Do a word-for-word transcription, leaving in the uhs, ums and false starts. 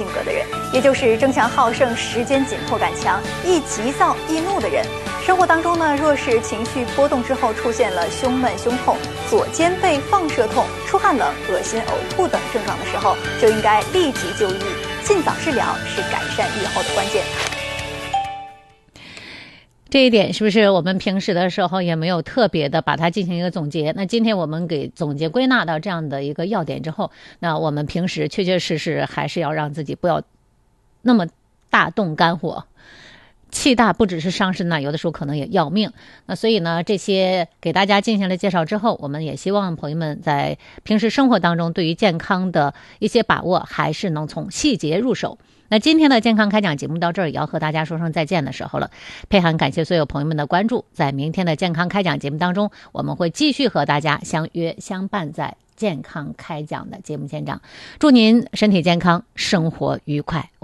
性格的人，也就是争强好胜、时间紧迫感强、易急躁易怒的人。生活当中呢，若是情绪波动之后出现了胸闷、胸痛、左肩背放射痛、出汗冷、恶心、呕吐等症状的时候，就应该立即就医，尽早治疗是改善预后的关键。 这一点是不是我们平时的时候也没有特别的把它进行一个总结？那今天我们给总结归纳到这样的一个要点之后，那我们平时确确实实还是要让自己不要那么大动肝火。气大不只是伤身呢，有的时候可能也要命。那所以呢，这些给大家进行了介绍之后，我们也希望朋友们在平时生活当中对于健康的一些把握，还是能从细节入手。那今天的健康开讲节目到这儿也要和大家说声再见的时候了。佩涵感谢所有朋友们的关注，在明天的健康开讲节目当中，我们会继续和大家相约相伴在健康开讲的节目现场。祝您身体健康，生活愉快。